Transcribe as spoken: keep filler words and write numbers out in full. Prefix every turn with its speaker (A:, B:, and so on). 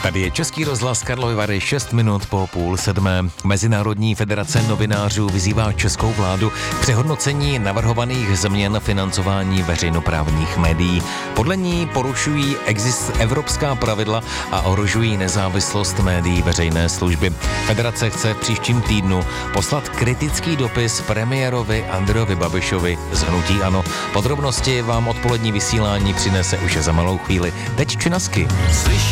A: Tady je Český rozhlas Karlovy Vary, šest minut po půl sedmé. Mezinárodní federace novinářů vyzývá českou vládu k přehodnocení navrhovaných změn financování veřejnoprávních médií. Podle ní porušují exist evropská pravidla a ohrožují nezávislost médií veřejné služby. Federace chce v příštím týdnu poslat kritický dopis premiérovi Andrejovi Babišovi z hnutí ANO. Podrobnosti vám odpolední vysílání přinese už za malou chvíli. Teď činasky.